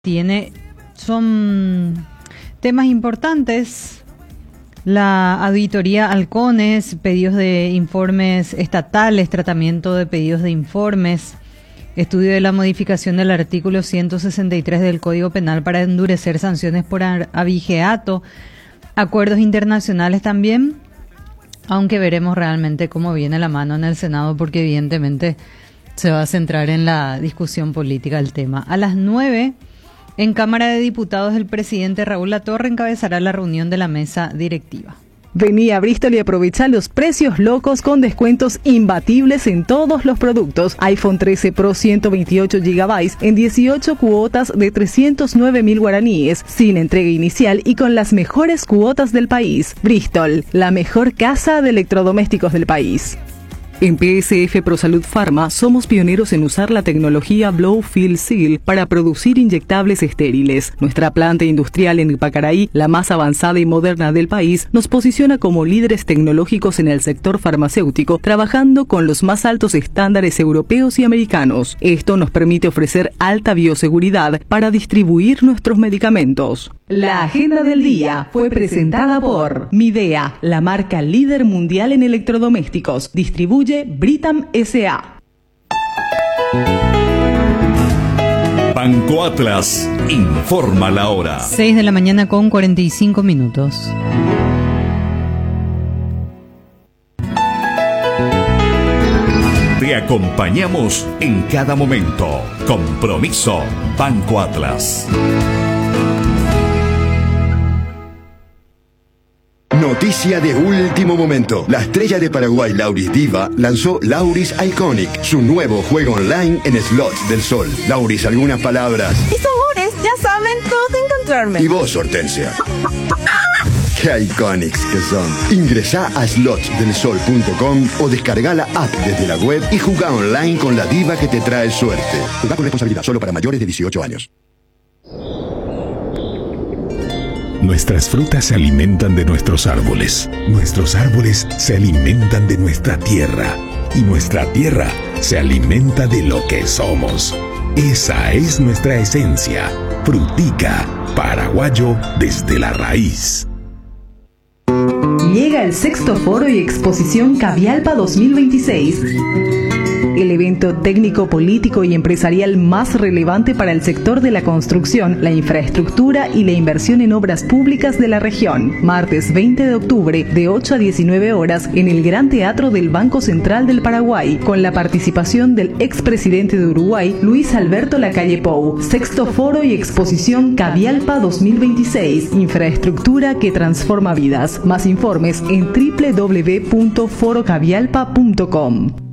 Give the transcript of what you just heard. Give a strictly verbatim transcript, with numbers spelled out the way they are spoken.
tiene son temas importantes: la auditoría halcones, pedidos de informes estatales, tratamiento de pedidos de informes, estudio de la modificación del artículo ciento sesenta y tres del Código Penal para endurecer sanciones por abigeato, acuerdos internacionales también, aunque veremos realmente cómo viene la mano en el Senado, porque evidentemente se va a centrar en la discusión política del tema. A las nueve, en Cámara de Diputados, el presidente Raúl Latorre encabezará la reunión de la mesa directiva. Vení a Bristol y aprovecha los precios locos con descuentos imbatibles en todos los productos. iPhone trece Pro ciento veintiocho gigabytes en dieciocho cuotas de trescientos nueve mil guaraníes, sin entrega inicial y con las mejores cuotas del país. Bristol, la mejor casa de electrodomésticos del país. En P S F ProSalud Pharma somos pioneros en usar la tecnología Blow Fill Seal para producir inyectables estériles. Nuestra planta industrial en Ipacaraí, la más avanzada y moderna del país, nos posiciona como líderes tecnológicos en el sector farmacéutico, trabajando con los más altos estándares europeos y americanos. Esto nos permite ofrecer alta bioseguridad para distribuir nuestros medicamentos. La agenda del día fue presentada por Midea, la marca líder mundial en electrodomésticos. Distribuye Britam S A Banco Atlas informa la hora. seis de la mañana con cuarenta y cinco minutos. Te acompañamos en cada momento. Compromiso Banco Atlas. Noticia de último momento. La estrella de Paraguay, Lauris Diva, lanzó Lauris Iconic, su nuevo juego online en slots del sol. Lauris, algunas palabras. Mis amores, ya saben dónde encontrarme. Y vos, Hortensia. ¡Qué iconics que son! Ingresá a slots del sol punto com o descarga la app desde la web y jugá online con la diva que te trae suerte. Jugá con responsabilidad, solo para mayores de dieciocho años. Nuestras frutas se alimentan de nuestros árboles. Nuestros árboles se alimentan de nuestra tierra. Y nuestra tierra se alimenta de lo que somos. Esa es nuestra esencia. Frutica, paraguayo desde la raíz. Llega el sexto foro y exposición Cavialpa dos mil veintiséis. El evento técnico, político y empresarial más relevante para el sector de la construcción, la infraestructura y la inversión en obras públicas de la región. Martes veinte de octubre, de ocho a diecinueve horas, en el Gran Teatro del Banco Central del Paraguay, con la participación del expresidente de Uruguay, Luis Alberto Lacalle Pou. Sexto foro y exposición Cavialpa dos mil veintiséis. Infraestructura que transforma vidas. Más informes en doble u doble u doble u punto foro cavialpa punto com.